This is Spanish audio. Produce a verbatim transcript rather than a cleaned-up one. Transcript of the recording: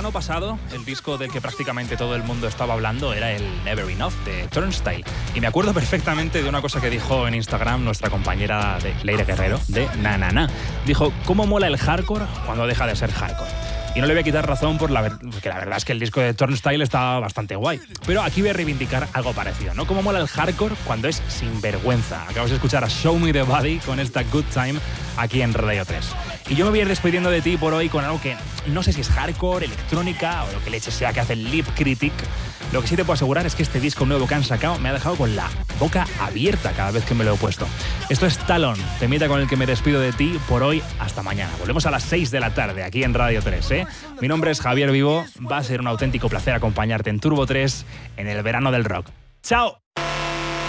verano pasado, el disco del que prácticamente todo el mundo estaba hablando era el Never Enough de Turnstile. Y me acuerdo perfectamente de una cosa que dijo en Instagram nuestra compañera de Leire Guerrero, de Na Na Na. Dijo, ¿cómo mola el hardcore cuando deja de ser hardcore? Y no le voy a quitar razón por la ver- porque la verdad es que el disco de Turnstile está bastante guay. Pero aquí voy a reivindicar algo parecido, ¿no? Cómo mola el hardcore cuando es sinvergüenza. Acabas de escuchar a Show Me The Body con esta Good Time aquí en Radio tres. Y yo me voy a ir despidiendo de ti por hoy con algo que no sé si es hardcore, electrónica o lo que leche sea que hace el Lip Critic. Lo que sí te puedo asegurar es que este disco nuevo que han sacado me ha dejado con la boca abierta cada vez que me lo he puesto. Esto es Talon, temita con el que me despido de ti por hoy hasta mañana. Volvemos a las seis de la tarde aquí en Radio tres, ¿eh? Mi nombre es Javier Vivo, va a ser un auténtico placer acompañarte en Turbo tres en el verano del rock. ¡Chao!